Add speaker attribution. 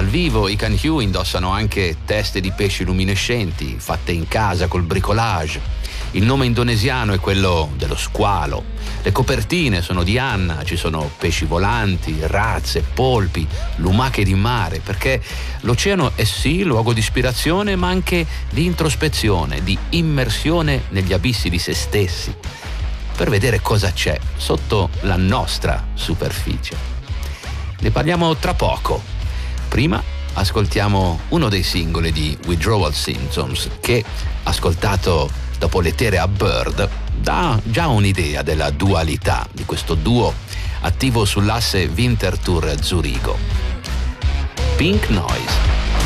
Speaker 1: Dal vivo i Can Hugh indossano anche teste di pesci luminescenti, fatte in casa col bricolage. Il nome indonesiano è quello dello squalo. Le copertine sono di Anna, ci sono pesci volanti, razze, polpi, lumache di mare, perché l'oceano è sì luogo di ispirazione, ma anche di introspezione, di immersione negli abissi di se stessi, per vedere cosa c'è sotto la nostra superficie. Ne parliamo tra poco. Prima ascoltiamo uno dei singoli di Withdrawal Symptoms che, ascoltato dopo l'etere a Bird, dà già un'idea della dualità di questo duo attivo sull'asse Winterthur-Zurigo. Pink Noise.